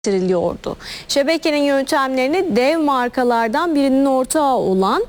Gerçekleştiriliyordu. Şebekenin yöntemlerini dev markalardan birinin ortağı olan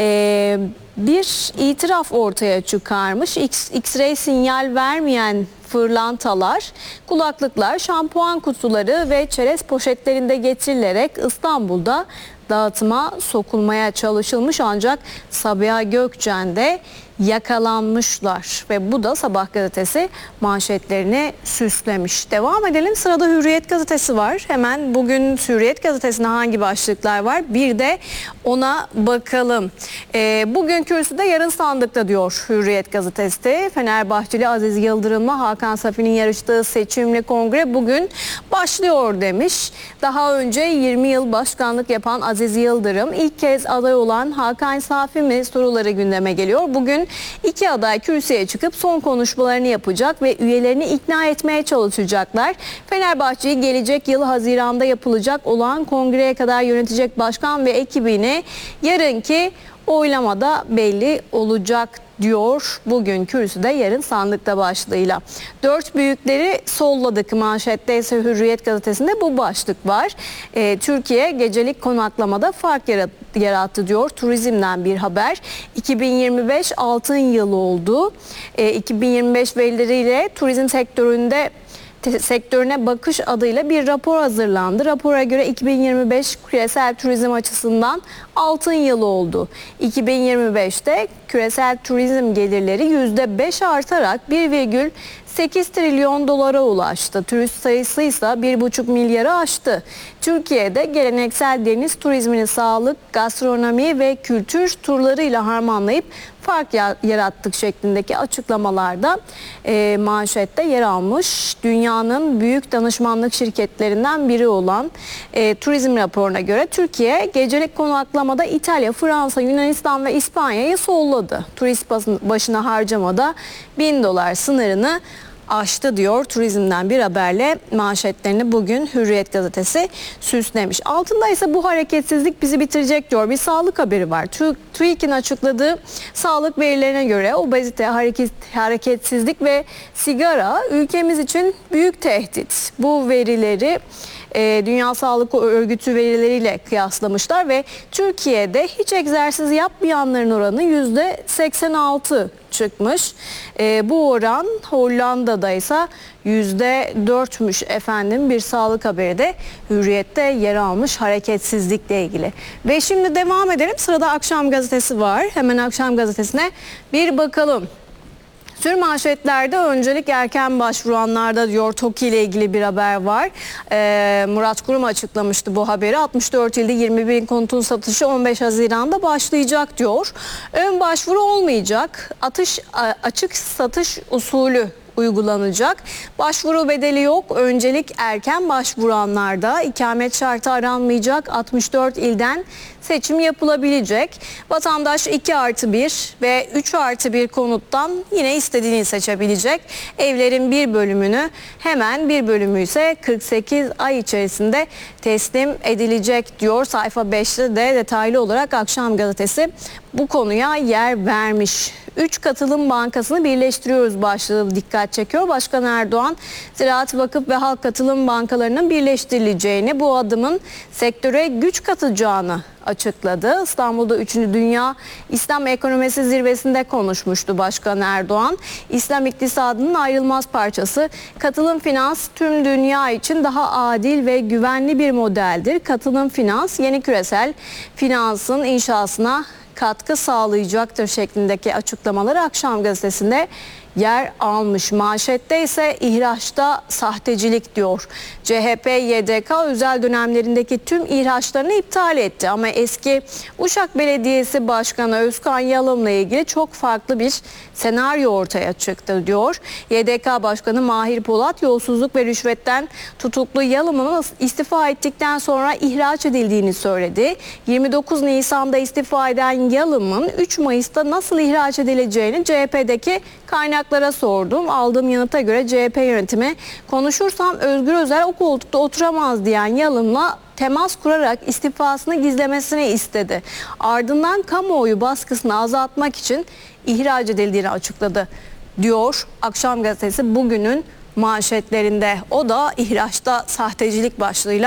bir itiraf ortaya çıkarmış. X-ray sinyal vermeyen fırlantalar, kulaklıklar, şampuan kutuları ve çerez poşetlerinde getirilerek İstanbul'da dağıtıma sokulmaya çalışılmış, ancak Sabiha Gökçen'de yakalanmışlar ve bu da Sabah gazetesi manşetlerini süslemiş. Devam edelim. Sırada Hürriyet gazetesi var. Hemen bugün Hürriyet gazetesinde hangi başlıklar var? Bir de ona bakalım. Bugün kürsüde, yarın sandıkta diyor Hürriyet gazetesi. Fenerbahçeli Aziz Yıldırım'la Hakan Safi'nin yarıştığı seçimli kongre bugün başlıyor demiş. Daha önce 20 yıl başkanlık yapan Aziz Yıldırım, ilk kez aday olan Hakan Safi mi soruları gündeme geliyor. Bugün iki aday kürsüye çıkıp son konuşmalarını yapacak ve üyelerini ikna etmeye çalışacaklar. Fenerbahçe'yi gelecek yıl Haziran'da yapılacak olan kongreye kadar yönetecek başkan ve ekibini yarınki oylamada belli olacak diyor bugün kürsüde, yarın sandıkta başlığıyla. Dört büyükleri solladık manşette ise Hürriyet gazetesinde bu başlık var. Türkiye gecelik konaklamada fark yarattı diyor. Turizmden bir haber. 2025 altın yılı oldu. 2025 verileriyle turizm sektörüne bakış adıyla bir rapor hazırlandı. Rapora göre 2025 küresel turizm açısından altın yılı oldu. 2025'te küresel turizm gelirleri %5 artarak 1,8 trilyon dolara ulaştı. Turist sayısı ise 1,5 milyarı aştı. Türkiye'de geleneksel deniz turizmini sağlık, gastronomi ve kültür turlarıyla harmanlayıp fark yarattık şeklindeki açıklamalarda manşette yer almış. Dünyanın büyük danışmanlık şirketlerinden biri olan turizm raporuna göre Türkiye gecelik konaklamada İtalya, Fransa, Yunanistan ve İspanya'yı solladı. Turist başına harcamada $1000 sınırını aştı diyor. Turizmden bir haberle manşetlerini bugün Hürriyet gazetesi süslemiş. Altında ise bu hareketsizlik bizi bitirecek diyor. Bir sağlık haberi var. TÜİK'in açıkladığı sağlık verilerine göre obezite, hareketsizlik ve sigara ülkemiz için büyük tehdit. Bu verileri Dünya Sağlık Örgütü verileriyle kıyaslamışlar ve Türkiye'de hiç egzersiz yapmayanların oranı %86 çıkmış. Bu oran Hollanda'da ise %4'müş efendim. Bir sağlık haberi de Hürriyet'te yer almış hareketsizlikle ilgili. Ve şimdi devam edelim. Sırada Akşam gazetesi var. Hemen Akşam gazetesine bir bakalım. Tüm manşetlerde öncelik erken başvuranlarda diyor. TOKİ ile ilgili bir haber var. Murat Kurum açıklamıştı bu haberi. 64 ilde 20.000 konutun satışı 15 Haziran'da başlayacak diyor. Ön başvuru olmayacak. Açık satış usulü uygulanacak. Başvuru bedeli yok. Öncelik erken başvuranlarda ikamet şartı aranmayacak. 64 ilden seçim yapılabilecek. Vatandaş 2+1 ve 3+1 konuttan yine istediğini seçebilecek. Evlerin bir bölümünü, hemen bir bölümü ise 48 ay içerisinde teslim edilecek diyor. Sayfa 5'te de detaylı olarak Akşam gazetesi bu konuya yer vermiş. 3 katılım bankasını birleştiriyoruz başlığı dikkat çekiyor. Başkan Erdoğan, Ziraat, Vakıf ve Halk katılım bankalarının birleştirileceğini, bu adımın sektöre güç katacağını açıkladı. İstanbul'da 3. Dünya İslam Ekonomisi Zirvesi'nde konuşmuştu Başkan Erdoğan. İslam iktisadının ayrılmaz parçası. Katılım finans tüm dünya için daha adil ve güvenli bir modeldir. Katılım finans yeni küresel finansın inşasına katkı sağlayacaktır şeklindeki açıklamaları Akşam gazetesinde yer almış. Manşette ise ihraçta sahtecilik diyor. CHP, YDK özel dönemlerindeki tüm ihraçlarını iptal etti. Ama eski Uşak Belediyesi Başkanı Özkan Yalım'la ilgili çok farklı bir senaryo ortaya çıktı diyor. YDK Başkanı Mahir Polat, yolsuzluk ve rüşvetten tutuklu Yalım'ın istifa ettikten sonra ihraç edildiğini söyledi. 29 Nisan'da istifa eden Yalım'ın 3 Mayıs'ta nasıl ihraç edileceğini CHP'deki kaynaklara sordum. Aldığım yanıta göre CHP yönetimi, konuşursam Özgür Özel o koltukta oturamaz diyen Yalım'la temas kurarak istifasını gizlemesini istedi. Ardından kamuoyu baskısını azaltmak için ihraç edildiğini açıkladı diyor Akşam gazetesi bugünün manşetlerinde. O da ihraçta sahtecilik başlığıyla